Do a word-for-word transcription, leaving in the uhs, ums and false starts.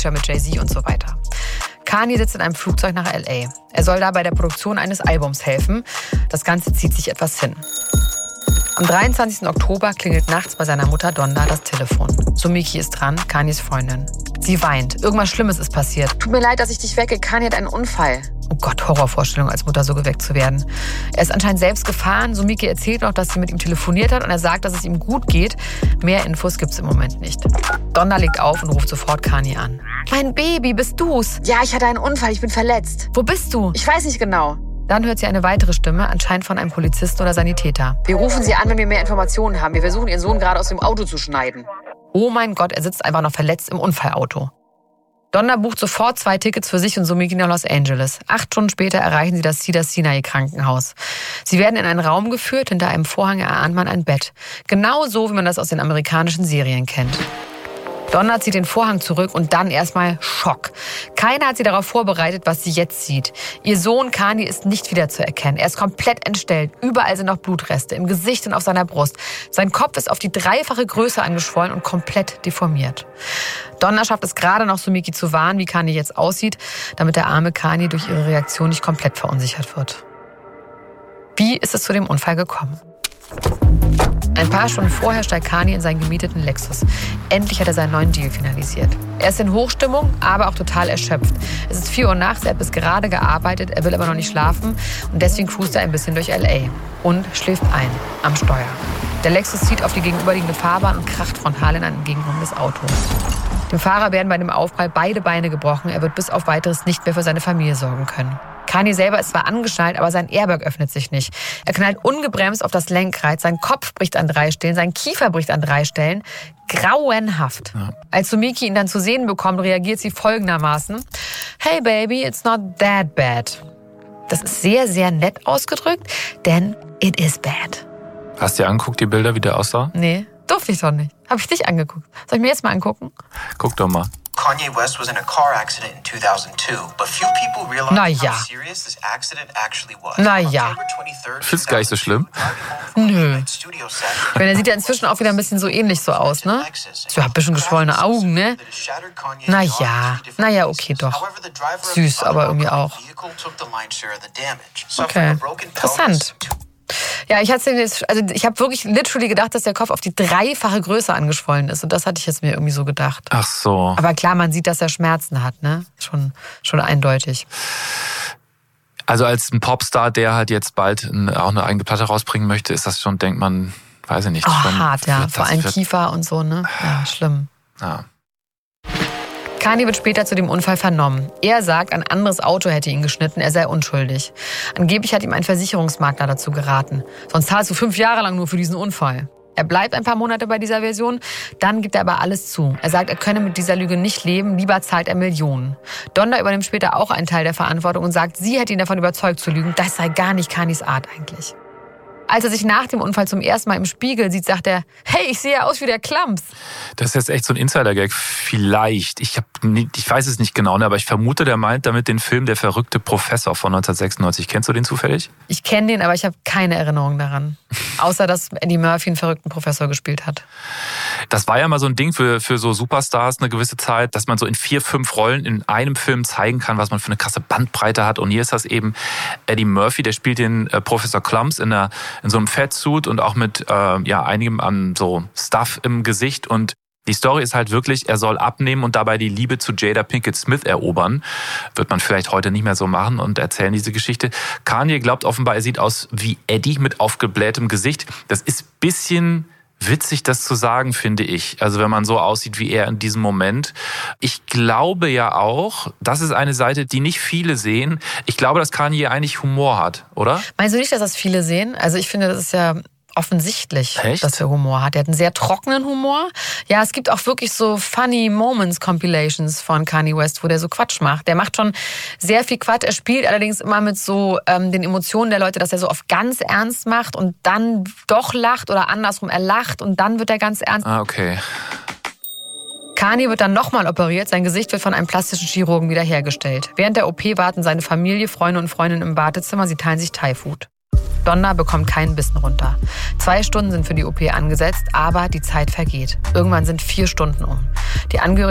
mit Jay-Z und so weiter. Kanye sitzt in einem Flugzeug nach L A. Er soll da bei der Produktion eines Albums helfen. Das Ganze zieht sich etwas hin. Am dreiundzwanzigsten Oktober klingelt nachts bei seiner Mutter Donda das Telefon. Sumiki ist dran, Kanyes Freundin. Sie weint. Irgendwas Schlimmes ist passiert. Tut mir leid, dass ich dich wecke. Kanye hat einen Unfall. Oh Gott, Horrorvorstellung, als Mutter so geweckt zu werden. Er ist anscheinend selbst gefahren. Sumiki erzählt noch, dass sie mit ihm telefoniert hat und er sagt, dass es ihm gut geht. Mehr Infos gibt's im Moment nicht. Donda legt auf und ruft sofort Kanye an. Mein Baby, bist du's? Ja, ich hatte einen Unfall, ich bin verletzt. Wo bist du? Ich weiß nicht genau. Dann hört sie eine weitere Stimme, anscheinend von einem Polizisten oder Sanitäter. Wir rufen Sie an, wenn wir mehr Informationen haben. Wir versuchen, Ihren Sohn gerade aus dem Auto zu schneiden. Oh mein Gott, er sitzt einfach noch verletzt im Unfallauto. Donda bucht sofort zwei Tickets für sich und Sumiki nach Los Angeles. Acht Stunden später erreichen sie das Cedars-Sinai-Krankenhaus. Sie werden in einen Raum geführt, hinter einem Vorhang erahnt man ein Bett. Genau so, wie man das aus den amerikanischen Serien kennt. Donda zieht den Vorhang zurück und dann erstmal Schock. Keiner hat sie darauf vorbereitet, was sie jetzt sieht. Ihr Sohn Kanye ist nicht wiederzuerkennen. Er ist komplett entstellt. Überall sind noch Blutreste, im Gesicht und auf seiner Brust. Sein Kopf ist auf die dreifache Größe angeschwollen und komplett deformiert. Donda schafft es gerade noch, Sumiki zu warnen, wie Kanye jetzt aussieht, damit der arme Kanye durch ihre Reaktion nicht komplett verunsichert wird. Wie ist es zu dem Unfall gekommen? Ein paar Stunden vorher steigt Kanye in seinen gemieteten Lexus. Endlich hat er seinen neuen Deal finalisiert. Er ist in Hochstimmung, aber auch total erschöpft. Es ist vier Uhr nachts, er hat bis gerade gearbeitet, er will aber noch nicht schlafen und deswegen cruist er ein bisschen durch L A und schläft ein am Steuer. Der Lexus zieht auf die gegenüberliegende Fahrbahn und kracht frontal in ein entgegenkommendes Auto. Dem Fahrer werden bei dem Aufprall beide Beine gebrochen. Er wird bis auf Weiteres nicht mehr für seine Familie sorgen können. Kanye selber ist zwar angeschnallt, aber sein Airbag öffnet sich nicht. Er knallt ungebremst auf das Lenkrad, sein Kopf bricht an drei Stellen, sein Kiefer bricht an drei Stellen. Grauenhaft. Ja. Als Sumiki ihn dann zu sehen bekommt, reagiert sie folgendermaßen. Hey baby, it's not that bad. Das ist sehr, sehr nett ausgedrückt, denn it is bad. Hast du dir angeguckt, die Bilder, wie der aussah? Nee, durfte ich doch nicht. Hab ich dich angeguckt. Soll ich mir jetzt mal angucken? Guck doch mal. Kanye West was in a car accident in two thousand two, but few people realized naja. how serious this accident actually was. Naja. Findest du gar nicht so schlimm? Nö. Ich meine, er sieht ja inzwischen auch wieder ein bisschen so ähnlich so aus, ne? So, ein bisschen geschwollene Augen, ne? Naja, naja, okay, doch. Süß, aber irgendwie auch. Okay, interessant. Ja, ich hatte jetzt, also ich habe wirklich literally gedacht, dass der Kopf auf die dreifache Größe angeschwollen ist. Und das hatte ich jetzt mir irgendwie so gedacht. Ach so. Aber klar, man sieht, dass er Schmerzen hat, ne? Schon, schon eindeutig. Also als ein Popstar, der halt jetzt bald auch eine eigene Platte rausbringen möchte, ist das schon, denkt man, weiß ich nicht. Oh, schon, hart, ja. Vor allem Kiefer und so, ne? Ja, schlimm. Ja. Kanye wird später zu dem Unfall vernommen. Er sagt, ein anderes Auto hätte ihn geschnitten, er sei unschuldig. Angeblich hat ihm ein Versicherungsmakler dazu geraten. Sonst zahlst du fünf Jahre lang nur für diesen Unfall. Er bleibt ein paar Monate bei dieser Version, dann gibt er aber alles zu. Er sagt, er könne mit dieser Lüge nicht leben, lieber zahlt er Millionen. Donda übernimmt später auch einen Teil der Verantwortung und sagt, sie hätte ihn davon überzeugt zu lügen. Das sei gar nicht Kanyes Art eigentlich. Als er sich nach dem Unfall zum ersten Mal im Spiegel sieht, sagt er, hey, ich sehe aus wie der Klumps. Das ist jetzt echt so ein Insider-Gag. Vielleicht, ich, hab, ich weiß es nicht genau, aber ich vermute, der meint damit den Film Der verrückte Professor von neunzehnhundertsechsundneunzig. Kennst du den zufällig? Ich kenne den, aber ich habe keine Erinnerung daran. Außer, dass Eddie Murphy einen verrückten Professor gespielt hat. Das war ja mal so ein Ding für, für so Superstars eine gewisse Zeit, dass man so in vier, fünf Rollen in einem Film zeigen kann, was man für eine krasse Bandbreite hat. Und hier ist das eben Eddie Murphy, der spielt den äh, Professor Klumps in, einer, in so einem Fettsuit und auch mit äh, ja, einigem an so Stuff im Gesicht. Und die Story ist halt wirklich, er soll abnehmen und dabei die Liebe zu Jada Pinkett Smith erobern. Wird man vielleicht heute nicht mehr so machen und erzählen diese Geschichte. Kanye glaubt offenbar, er sieht aus wie Eddie mit aufgeblähtem Gesicht. Das ist ein bisschen witzig, das zu sagen, finde ich. Also wenn man so aussieht wie er in diesem Moment. Ich glaube ja auch, das ist eine Seite, die nicht viele sehen. Ich glaube, dass Kanye eigentlich Humor hat, oder? Meinst du nicht, dass das viele sehen? Also ich finde, das ist ja offensichtlich, Echt? dass er Humor hat. Er hat einen sehr trockenen Humor. Ja, es gibt auch wirklich so Funny Moments Compilations von Kanye West, wo der so Quatsch macht. Der macht schon sehr viel Quatsch. Er spielt allerdings immer mit so ähm, den Emotionen der Leute, dass er so oft ganz ernst macht und dann doch lacht oder andersrum, er lacht und dann wird er ganz ernst. Ah, okay. Kanye wird dann nochmal operiert, sein Gesicht wird von einem plastischen Chirurgen wiederhergestellt. Während der O P warten seine Familie, Freunde und Freundinnen im Wartezimmer, sie teilen sich Thai-Food. Donda bekommt keinen Bissen runter. Zwei Stunden sind für die O P angesetzt, aber die Zeit vergeht. Irgendwann sind vier Stunden um. Die Angehörigen